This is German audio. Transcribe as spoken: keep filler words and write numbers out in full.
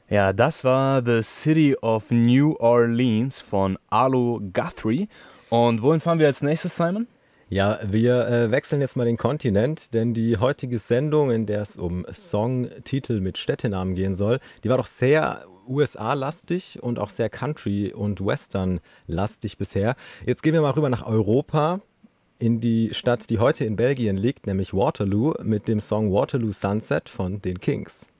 Ja, das war The City of New Orleans von Arlo Guthrie. Und wohin fahren wir als nächstes, Simon? Ja, wir äh, wechseln jetzt mal den Kontinent, denn die heutige Sendung, in der es um Songtitel mit Städtenamen gehen soll, die war doch sehr U S A-lastig und auch sehr Country- und Western-lastig bisher. Jetzt gehen wir mal rüber nach Europa, in die Stadt, die heute in Belgien liegt, nämlich Waterloo, mit dem Song Waterloo Sunset von den Kings.